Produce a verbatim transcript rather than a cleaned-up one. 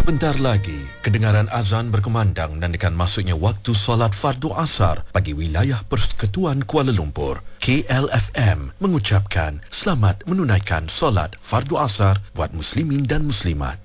Sebentar lagi, kedengaran azan berkumandang menandakan masuknya waktu solat fardu asar bagi wilayah Persekutuan Kuala Lumpur. K L F M mengucapkan selamat menunaikan solat fardu asar buat muslimin dan muslimat.